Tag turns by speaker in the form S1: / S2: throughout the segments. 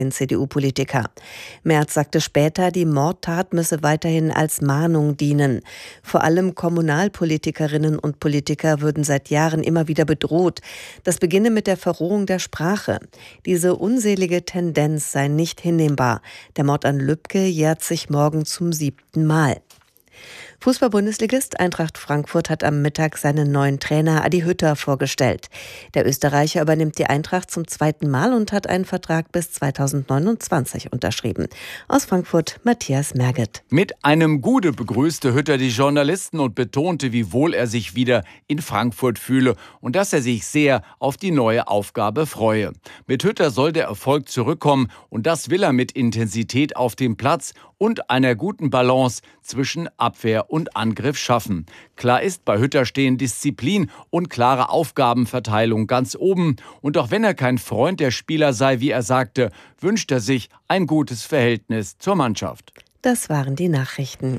S1: den CDU-Politiker. Merz sagte später, die Mordtat müsse weiterhin als Mahnung dienen. Vor allem Kommunalpolitikerinnen und Politiker würden seit Jahren immer wieder bedroht. Das beginne mit der Verrohung der Sprache. Diese unselige Tendenz sei nicht hinnehmbar. Der Mord an Lübcke jährt sich morgen zum 7. Mal. Fußball-Bundesligist Eintracht Frankfurt hat am Mittag seinen neuen Trainer Adi Hütter vorgestellt. Der Österreicher übernimmt die Eintracht zum 2. Mal und hat einen Vertrag bis 2029 unterschrieben. Aus Frankfurt Matthias Merget.
S2: Mit einem Gude begrüßte Hütter die Journalisten und betonte, wie wohl er sich wieder in Frankfurt fühle und dass er sich sehr auf die neue Aufgabe freue. Mit Hütter soll der Erfolg zurückkommen und das will er mit Intensität auf dem Platz und einer guten Balance zwischen Abwehr und Angriff schaffen. Klar ist, bei Hütter stehen Disziplin und klare Aufgabenverteilung ganz oben. Und auch wenn er kein Freund der Spieler sei, wie er sagte, wünscht er sich ein gutes Verhältnis zur Mannschaft.
S1: Das waren die Nachrichten.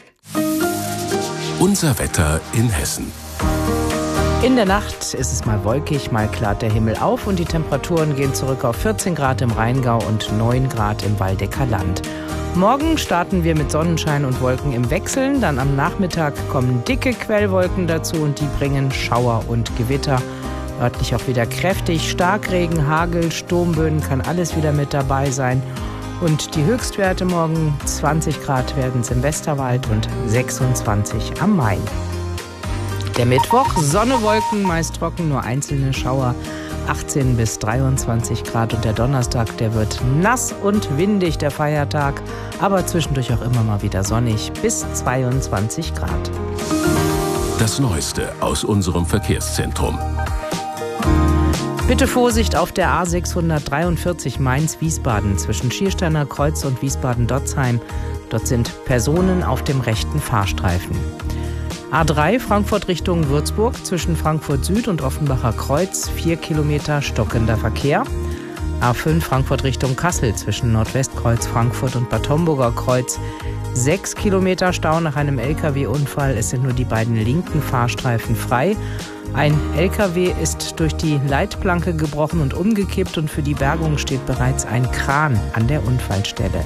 S3: Unser Wetter in Hessen.
S4: In der Nacht ist es mal wolkig, mal klart der Himmel auf und die Temperaturen gehen zurück auf 14 Grad im Rheingau und 9 Grad im Waldecker Land. Morgen starten wir mit Sonnenschein und Wolken im Wechseln. Dann am Nachmittag kommen dicke Quellwolken dazu und die bringen Schauer und Gewitter. Örtlich auch wieder kräftig, Starkregen, Hagel, Sturmböen, kann alles wieder mit dabei sein. Und die Höchstwerte morgen 20 Grad werden es im Westerwald und 26 am Main. Der Mittwoch, Sonne, Wolken, meist trocken, nur einzelne Schauer, 18 bis 23 Grad. Und der Donnerstag, der wird nass und windig, der Feiertag, aber zwischendurch auch immer mal wieder sonnig, bis 22 Grad.
S3: Das Neueste aus unserem Verkehrszentrum.
S4: Bitte Vorsicht auf der A643 Mainz-Wiesbaden zwischen Schiersteiner Kreuz und Wiesbaden-Dotzheim. Dort sind Personen auf dem rechten Fahrstreifen. A3 Frankfurt Richtung Würzburg zwischen Frankfurt Süd und Offenbacher Kreuz 4 Kilometer stockender Verkehr. A5 Frankfurt Richtung Kassel zwischen Nordwestkreuz Frankfurt und Bad Homburger Kreuz 6 Kilometer Stau nach einem LKW-Unfall. Es sind nur die beiden linken Fahrstreifen frei. Ein LKW ist durch die Leitplanke gebrochen und umgekippt und für die Bergung steht bereits ein Kran an der Unfallstelle.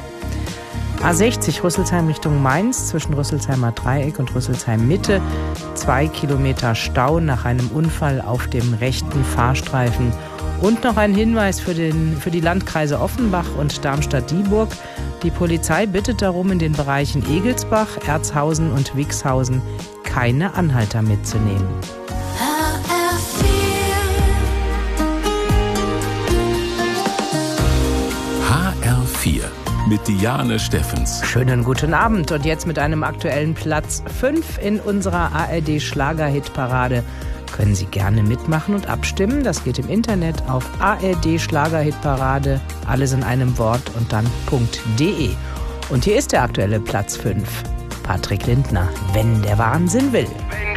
S4: A60 Rüsselsheim Richtung Mainz zwischen Rüsselsheimer Dreieck und Rüsselsheim Mitte 2 Kilometer Stau nach einem Unfall auf dem rechten Fahrstreifen. Und noch ein Hinweis für die Landkreise Offenbach und Darmstadt-Dieburg. Die Polizei bittet darum, in den Bereichen Egelsbach, Erzhausen und Wixhausen keine Anhalter mitzunehmen.
S3: HR4 mit Diane Steffens.
S4: Schönen guten Abend und jetzt mit einem aktuellen Platz 5 in unserer ARD-Schlager-Hitparade. Können Sie gerne mitmachen und abstimmen. Das geht im Internet auf ARD-Schlager-Hitparade, alles in einem Wort und dann .de. Und hier ist der aktuelle Platz 5. Patrick Lindner, wenn der Wahnsinn will.
S5: Wenn